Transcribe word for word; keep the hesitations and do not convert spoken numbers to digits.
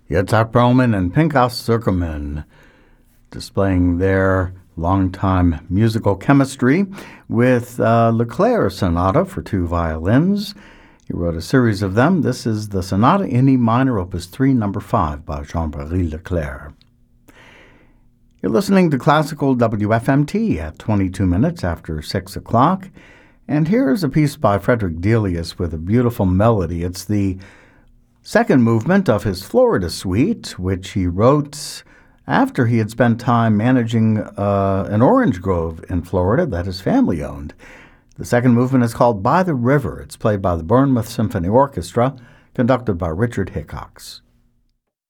Yitzhak Perlman and Pinchas Zuckerman displaying their longtime musical chemistry with uh, Leclerc Sonata for two violins. He wrote a series of them. This is the Sonata in E minor, Opus three, number five, by Jean-Marie Leclerc. You're listening to Classical W F M T at twenty-two minutes after six o'clock. And here's a piece by Frederick Delius with a beautiful melody. It's the second movement of his Florida Suite, which he wrote after he had spent time managing uh, an orange grove in Florida that his family owned. The second movement is called By the River. It's played by the Bournemouth Symphony Orchestra, conducted by Richard Hickox.